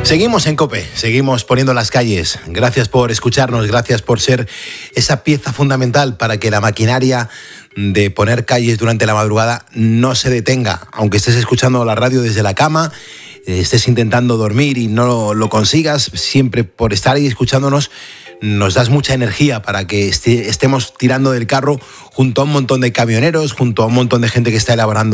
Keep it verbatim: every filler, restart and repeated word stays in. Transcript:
Seguimos en COPE, seguimos poniendo las calles. Gracias por escucharnos, gracias por ser esa pieza fundamental para que la maquinaria de poner calles durante la madrugada no se detenga. Aunque estés escuchando la radio desde la cama, estés intentando dormir y no lo consigas, siempre por estar ahí escuchándonos nos das mucha energía para que est- estemos tirando del carro junto a un montón de camioneros, junto a un montón de gente que está elaborando